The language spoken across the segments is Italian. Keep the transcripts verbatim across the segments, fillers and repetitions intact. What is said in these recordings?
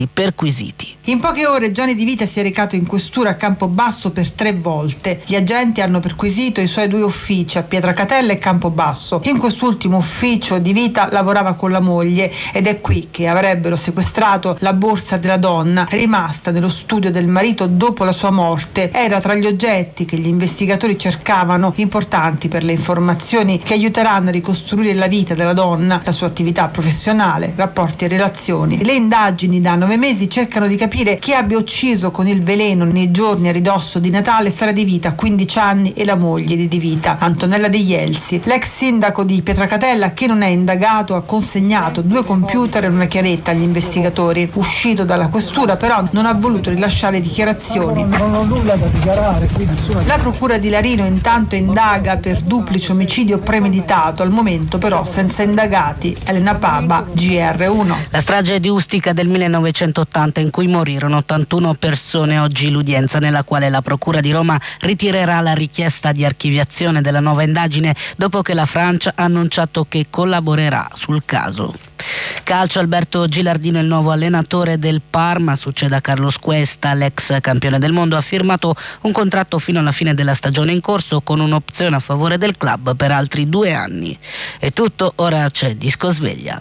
perquisiti. In poche ore Gianni Di Vita si è recato in questura a Campobasso per tre volte. Gli agenti hanno perquisito i suoi due uffici a Pietracatella e Campobasso. In quest'ultimo ufficio Di Vita lavorava con la moglie ed è qui che avrebbero sequestrato la borsa della donna rimasta nello studio del marito dopo la sua morte. Era tra gli oggetti che gli investigatori cercavano, importanti per le informazioni che aiuteranno a ricostruire la vita della donna, la sua attività professionale, rapporti e relazioni. Le indagini da nove mesi cercano di capire chi abbia ucciso con il veleno nei giorni a ridosso di Natale Sara Di Vita, quindici anni, e la moglie di Di Vita, Antonella De Ielsi. L'ex sindaco di Pietracatella, che non è indagato, ha consegnato due computer e una chiavetta agli investigatori. Uscito dalla questura però non ha voluto rilasciare dichiarazioni. Non ho nulla da dichiarare qui, nessuna... La procura di Larino intanto indaga per duplice omicidio premeditato, al momento però senza indagati. Elena Paba, G R uno. La strage di Ustica del millenovecentottanta, in cui morirono ottantuno persone, oggi l'udienza nella quale la Procura di Roma ritirerà la richiesta di archiviazione della nuova indagine dopo che la Francia ha annunciato che collaborerà sul caso. Calcio, Alberto Gilardino è il nuovo allenatore del Parma, succede a Carlos Cuesta, l'ex campione del mondo, ha firmato un contratto fino alla fine della stagione in corso con un'opzione a favore del club per altri due anni. È tutto, ora c'è Disco Sveglia.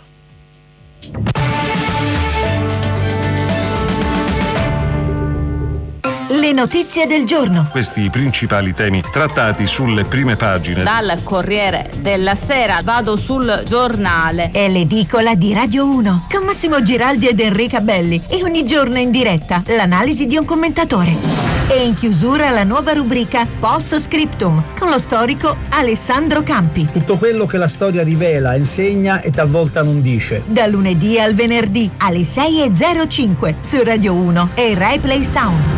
Le notizie del giorno. Questi i principali temi trattati sulle prime pagine. Dal Corriere della Sera vado sul Giornale. È l'edicola di Radio uno con Massimo Giraldi ed Enrica Belli e ogni giorno in diretta l'analisi di un commentatore. E in chiusura la nuova rubrica Post Scriptum con lo storico Alessandro Campi. Tutto quello che la storia rivela, insegna e talvolta non dice. Da lunedì al venerdì alle sei e zero cinque su Radio uno e Rai Play Sound.